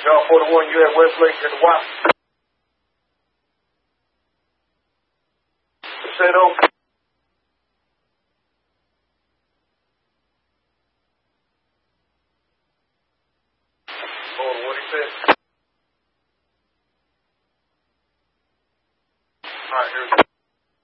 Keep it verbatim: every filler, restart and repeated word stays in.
Y'all forty-one, you at Westlake at the W A P. You said okay. Oh, what he said?